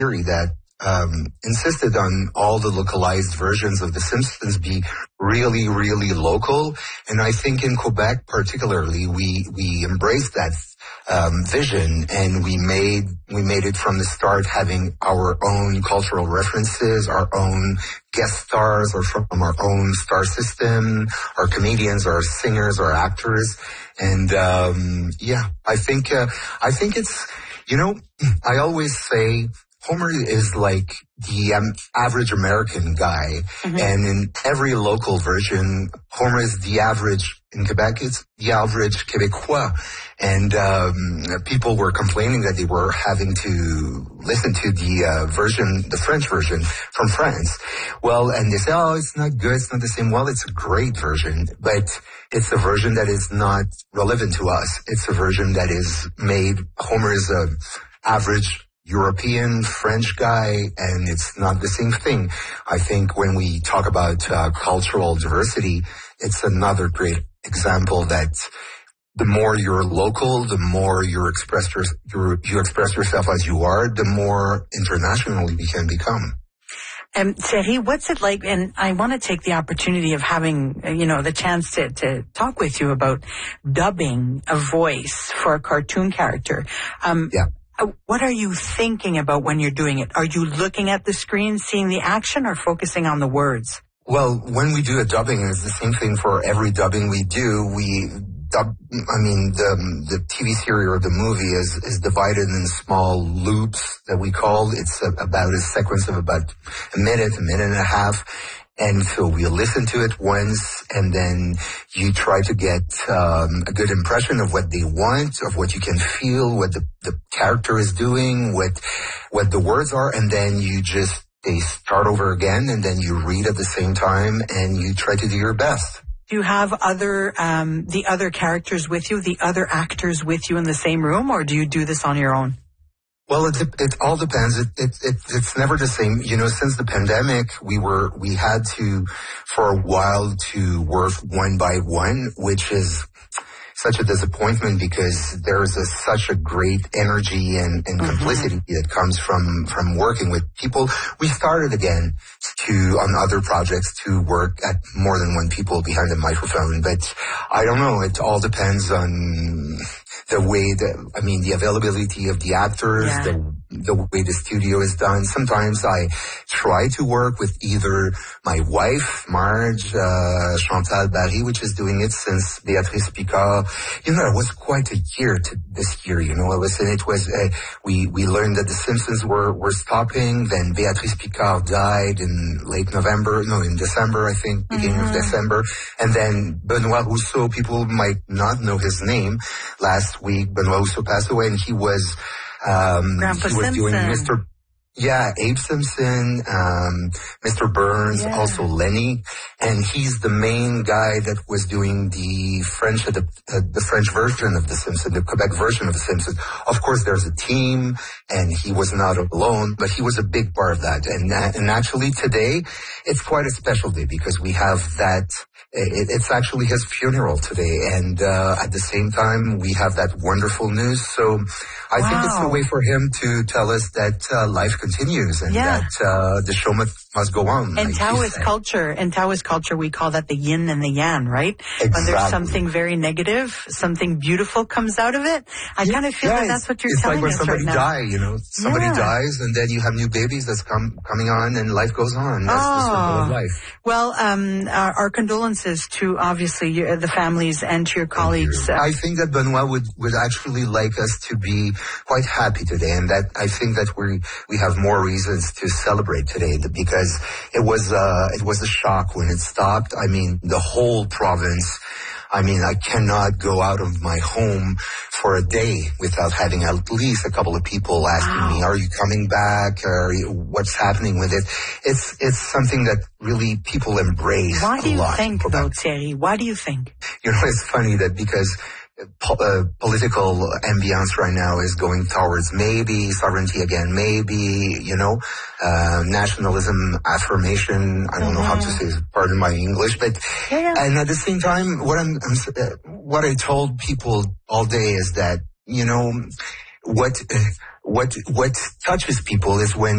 theory that insisted on all the localized versions of The Simpsons be really, really local. And I think in Quebec particularly, we embraced that vision, and we made it from the start having our own cultural references, our own guest stars, or from our own star system, our comedians, our singers, our actors. And I think it's, I always say Homer is like the average American guy, and in every local version, Homer is the average. In Quebec, it's the average Québécois. And people were complaining that they were having to listen to the French version from France. Well, and they say, oh, it's not good, it's not the same. Well, it's a great version, but it's a version that is not relevant to us. It's a version that is made, Homer is a average European, French guy, and it's not the same thing. I think when we talk about cultural diversity, it's another great example that the more you're local, the more you express yourself as you are, the more international you can become. Thierry, what's it like? And I want to take the opportunity of having, the chance to talk with you about dubbing a voice for a cartoon character. What are you thinking about when you're doing it? Are you looking at the screen, seeing the action, or focusing on the words? Well, when we do a dubbing, it's the same thing for every dubbing we do. We dub, the TV series or the movie is divided in small loops that we call. It's about a sequence of about a minute and a half. And so we listen to it once, and then you try to get a good impression of what they want, of what you can feel, what the character is doing, what the words are, and then they start over again, and then you read at the same time, and you try to do your best. Do you have the other characters with you, the other actors with you in the same room, or do you do this on your own? Well, it all depends. It's never the same. Since the pandemic, we had to, for a while, to work one by one, which is such a disappointment because there's such a great energy and complicity that comes from working with people. We started again on other projects to work at more than one people behind the microphone, but I don't know. It all depends on the way the availability of the actors, the way the studio is done. Sometimes I try to work with either my wife, Marge, Chantal Barry, which is doing it since Béatrice Picard. It was quite a year this year, it was, we learned that The Simpsons were stopping, then Béatrice Picard died in December, I think, beginning of December. And then Benoît Rousseau, people might not know his name. Last week, Benoît Rousseau passed away, and he was doing Abe Simpson, Mr. Burns, also Lenny, and he's the main guy that was doing the French version of The Simpsons, the Quebec version of The Simpsons. Of course, there's a team, and he was not alone, but he was a big part of that. And actually today, it's quite a special day because we have that. It's actually his funeral today, and at the same time, we have that wonderful news. So I think it's a way for him to tell us that life continues and that the show must go on. And Taoist culture, we call that the yin and the yang, right? Exactly. When there's something very negative, something beautiful comes out of it. I kind of feel that's what you're telling us right now. It's like when somebody dies, somebody dies, and then you have new babies that's coming on, and life goes on. That's the circle of life. Well, our condolences to obviously the families and to your colleagues. I think that Benoît would actually like us to be quite happy today, and that I think that we have more reasons to celebrate today because it was a shock when it stopped. The whole province. I cannot go out of my home for a day without having at least a couple of people asking me, are you coming back? What's happening with it? It's something that really people embrace a lot. Why do you think, though, Thierry? Why do you think? It's funny that because political ambience right now is going towards maybe sovereignty again, maybe, nationalism affirmation. I don't know how to say it, pardon my English, but, and at the same time, what I told people all day is that, what touches people is when